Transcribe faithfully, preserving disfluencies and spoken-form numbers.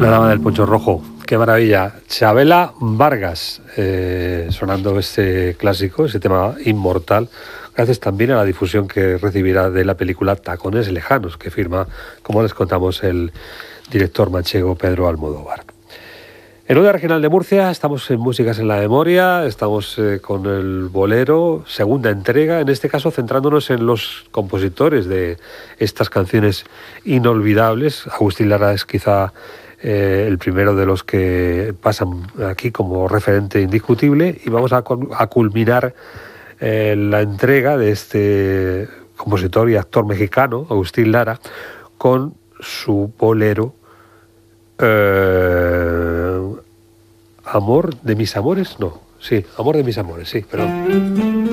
La dama del poncho rojo, qué maravilla. Chabela Vargas, eh, sonando este clásico, ese tema inmortal, gracias también a la difusión que recibirá de la película Tacones Lejanos, que firma, como les contamos, el director manchego Pedro Almodóvar. En Onda Regional de Murcia estamos en Músicas en la Memoria, estamos eh, con el bolero, segunda entrega, en este caso centrándonos en los compositores de estas canciones inolvidables. Agustín Lara es quizá eh, el primero de los que pasan aquí como referente indiscutible, y vamos a, a culminar eh, la entrega de este compositor y actor mexicano, Agustín Lara, con su bolero Eh, amor de mis amores, no, sí, amor de mis amores, sí, perdón.